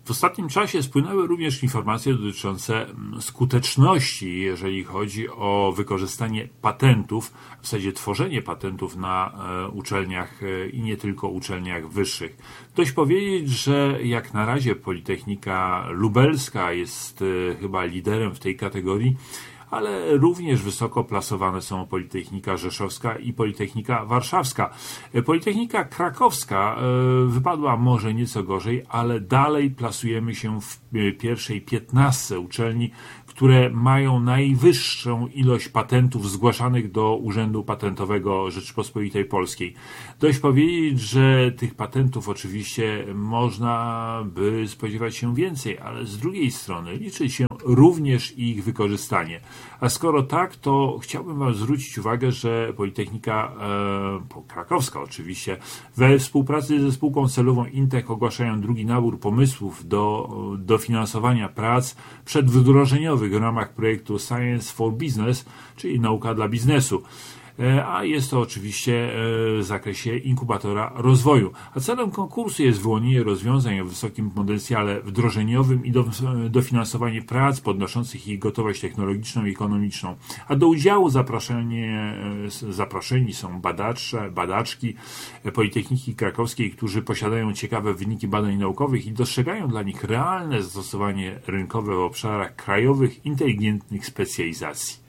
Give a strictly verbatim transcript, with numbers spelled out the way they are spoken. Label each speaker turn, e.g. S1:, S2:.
S1: W ostatnim czasie spłynęły również informacje dotyczące skuteczności, jeżeli chodzi o wykorzystanie patentów, w zasadzie tworzenie patentów na uczelniach i nie tylko uczelniach wyższych. Dość powiedzieć, że jak na razie Politechnika Lubelska jest chyba liderem w tej kategorii, ale również wysoko plasowane są Politechnika Rzeszowska i Politechnika Warszawska. Politechnika Krakowska wypadła może nieco gorzej, ale dalej plasujemy się w pierwszej piętnastce uczelni, które mają najwyższą ilość patentów zgłaszanych do Urzędu Patentowego Rzeczypospolitej Polskiej. Dość powiedzieć, że tych patentów oczywiście można by spodziewać się więcej, ale z drugiej strony liczy się również ich wykorzystanie. A skoro tak, to chciałbym Wam zwrócić uwagę, że Politechnika e, Krakowska oczywiście we współpracy ze spółką celową Intech ogłaszają drugi nabór pomysłów do dofinansowania prac przedwdrożeniowych w ramach projektu Science for Business, czyli nauka dla biznesu. A jest to oczywiście w zakresie inkubatora rozwoju. A celem konkursu jest wyłonienie rozwiązań o wysokim potencjale wdrożeniowym i dofinansowanie prac podnoszących ich gotowość technologiczną i ekonomiczną. A do udziału zaproszeni są badacze, badaczki Politechniki Krakowskiej, którzy posiadają ciekawe wyniki badań naukowych i dostrzegają dla nich realne zastosowanie rynkowe w obszarach krajowych inteligentnych specjalizacji.